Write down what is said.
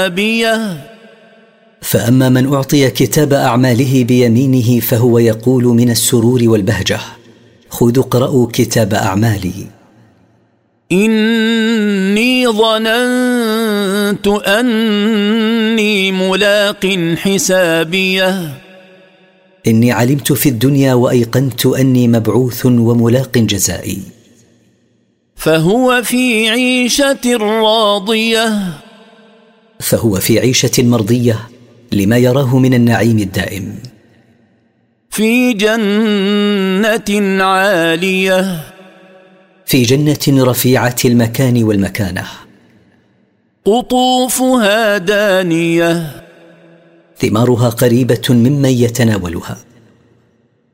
فأما من أعطي كتاب أعماله بيمينه فهو يقول من السرور والبهجة: خذوا اقرءوا كتاب أعمالي، إني ظننت أني ملاق حسابيه. إني علمت في الدنيا وأيقنت أني مبعوث وملاق جزائي. فهو في عيشة راضية. فهو في عيشة مرضية لما يراه من النعيم الدائم. في جنة عالية. في جنة رفيعة المكان والمكانة. قطوفها دانية. ثمارها قريبة ممن يتناولها.